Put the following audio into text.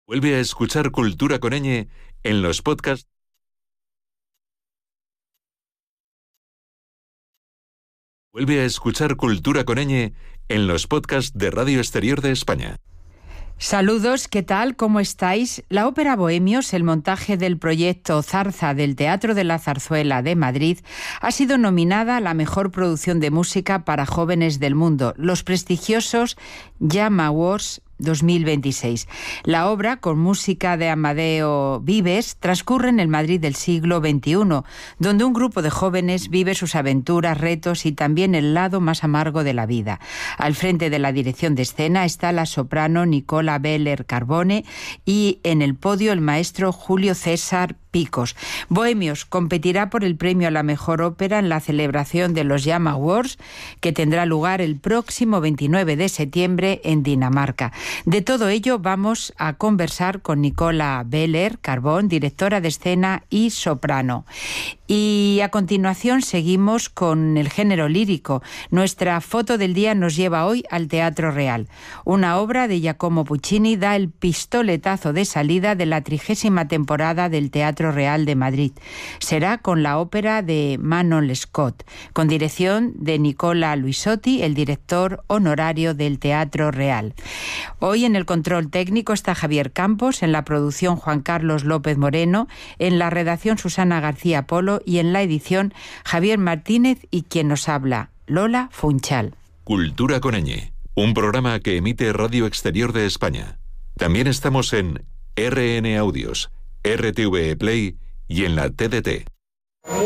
Vuelve a escuchar Cultura con Ñ en los podcasts. Vuelve a escuchar Cultura con Ñ en los podcasts de Radio Exterior de España. Saludos, ¿qué tal? ¿Cómo estáis? La ópera Bohemios, el montaje del proyecto Zarza del Teatro de la Zarzuela de Madrid, ha sido nominada a la mejor producción de música para jóvenes del mundo, los prestigiosos JAM Awards 2026. La obra, con música de Amadeo Vives, transcurre en el Madrid del siglo XXI, donde un grupo de jóvenes vive sus aventuras, retos y también el lado más amargo de la vida. Al frente de la dirección de escena está la soprano Nicola Beller Carbone y en el podio el maestro Julio César Picos. Bohemios competirá por el premio a la mejor ópera en la celebración de los JAM Awards, que tendrá lugar el próximo 29 de septiembre en Dinamarca. De todo ello vamos a conversar con Nicola Beller Carbone, directora de escena y soprano. Y a continuación seguimos con el género lírico. Nuestra foto del día nos lleva hoy al Teatro Real. Una obra de Giacomo Puccini da el pistoletazo de salida de la 30ª temporada del Teatro Real de Madrid. Será con la ópera de Manon Lescaut, con dirección de Nicola Luisotti, el director honorario del Teatro Real. Hoy en el control técnico está Javier Campos, en la producción Juan Carlos López Moreno, en la redacción Susana García Polo y en la edición Javier Martínez y quien nos habla, Lola Funchal. Cultura con Ñ, un programa que emite Radio Exterior de España. También estamos en RN Audios, RTV Play y en la TDT.